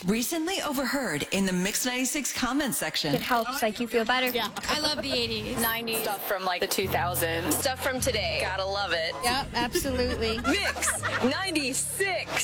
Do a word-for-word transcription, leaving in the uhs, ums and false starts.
Recently overheard in the Mix ninety-six comment section. It helps, like, you feel better. Yeah. I love the eighties. nineties. Stuff from like the two thousands. Stuff from today. Gotta love it. Yep, absolutely. Mix ninety-six.